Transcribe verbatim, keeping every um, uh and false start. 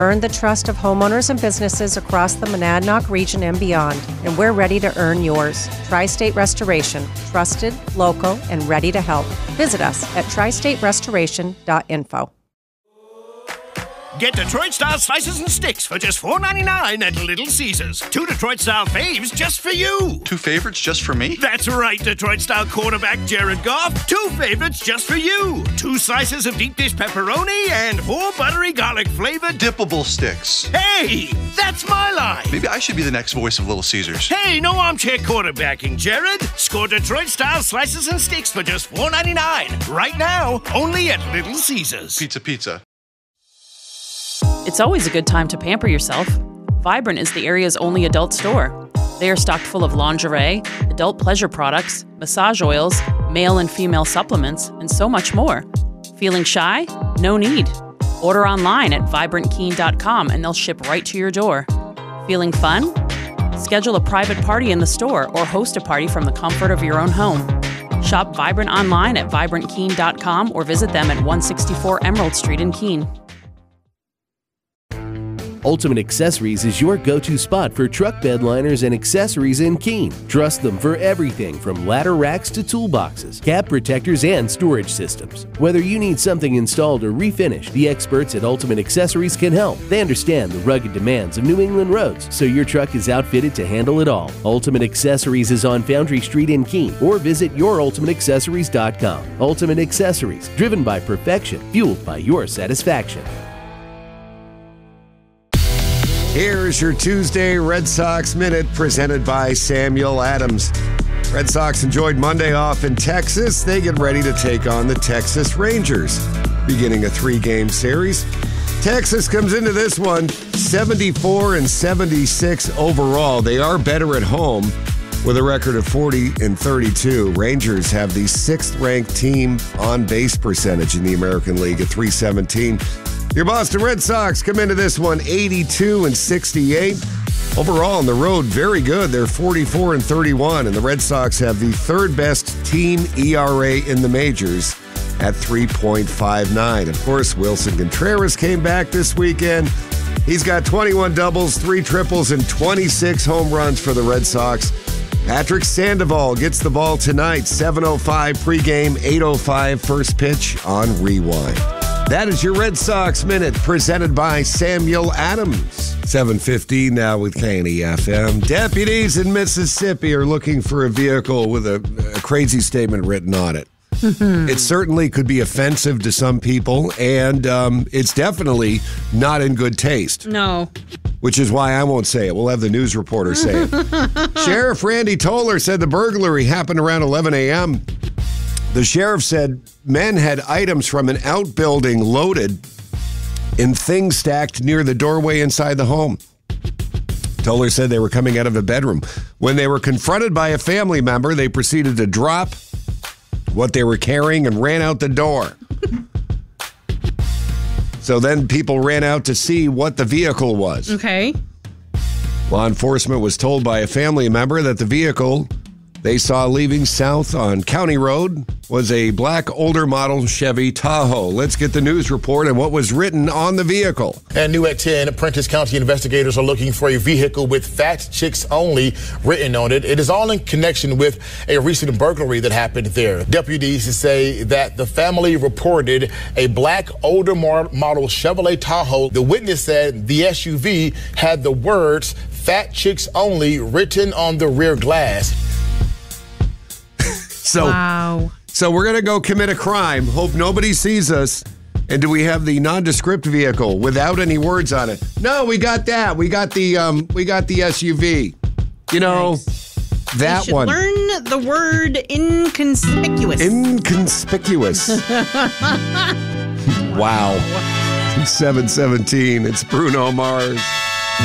Earn the trust of homeowners and businesses across the Monadnock region and beyond, and we're ready to earn yours. Tri-State Restoration, trusted, local, and ready to help. Visit us at tri state restoration dot info. Get Detroit-style slices and sticks for just four ninety-nine at Little Caesars. Two Detroit-style faves just for you. Two favorites just for me? That's right, Detroit-style quarterback Jared Goff. Two favorites just for you. Two slices of deep dish pepperoni and four buttery garlic-flavored dippable sticks. Hey, that's my line. Maybe I should be the next voice of Little Caesars. Hey, no armchair quarterbacking, Jared. Score Detroit-style slices and sticks for just four ninety-nine. Right now, only at Little Caesars. Pizza, pizza. It's always a good time to pamper yourself. Vibrant is the area's only adult store. They are stocked full of lingerie, adult pleasure products, massage oils, male and female supplements, and so much more. Feeling shy? No need. Order online at vibrant keen dot com and they'll ship right to your door. Feeling fun? Schedule a private party in the store or host a party from the comfort of your own home. Shop Vibrant online at vibrant keen dot com or visit them at one sixty-four Emerald Street in Keene. Ultimate Accessories is your go-to spot for truck bed liners and accessories in Keene. Trust them for everything from ladder racks to toolboxes, cab protectors, and storage systems. Whether you need something installed or refinished, the experts at Ultimate Accessories can help. They understand the rugged demands of New England roads, so your truck is outfitted to handle it all. Ultimate Accessories is on Foundry Street in Keene, or visit your ultimate accessories dot com. Ultimate Accessories, driven by perfection, fueled by your satisfaction. Here's your Tuesday Red Sox Minute presented by Samuel Adams. Red Sox enjoyed Monday off in Texas. They get ready to take on the Texas Rangers, beginning a three-game series. Texas comes into this one seventy-four and seventy-six overall. They are better at home with a record of forty and thirty-two. Rangers have the sixth-ranked team on base percentage in the American League at three seventeen. Your Boston Red Sox come into this one eighty-two and sixty-eight. Overall on the road, very good. They're forty-four and thirty-one, and the Red Sox have the third best team E R A in the majors at three point five nine. Of course, Wilson Contreras came back this weekend. He's got twenty-one doubles, three triples, and twenty-six home runs for the Red Sox. Patrick Sandoval gets the ball tonight, seven oh five pregame, eight oh five first pitch on Rewind. That is your Red Sox Minute, presented by Samuel Adams. seven fifteen now with K N E F M. Deputies in Mississippi are looking for a vehicle with a, a crazy statement written on it. It certainly could be offensive to some people, and um, it's definitely not in good taste. No. Which is why I won't say it. We'll have the news reporter say it. Sheriff Randy Toller said the burglary happened around eleven a.m. The sheriff said men had items from an outbuilding loaded and things stacked near the doorway inside the home. Toller said they were coming out of a bedroom. When they were confronted by a family member, they proceeded to drop what they were carrying and ran out the door. So then people ran out to see what the vehicle was. Okay. Law enforcement was told by a family member that the vehicle they saw leaving south on County Road was a black older model Chevy Tahoe. Let's get the news report and what was written on the vehicle. And new at ten, Prentice County investigators are looking for a vehicle with Fat Chicks Only written on it. It is all in connection with a recent burglary that happened there. Deputies say that the family reported a black older model Chevrolet Tahoe. The witness said the S U V had the words Fat Chicks Only written on the rear glass. So, wow. So we're going to go commit a crime. Hope nobody sees us. And do we have the nondescript vehicle without any words on it? No, we got that. We got the um, we got the S U V. You know, nice. That you should one. Learn the word inconspicuous. Inconspicuous. Wow. seven seventeen. It's Bruno Mars.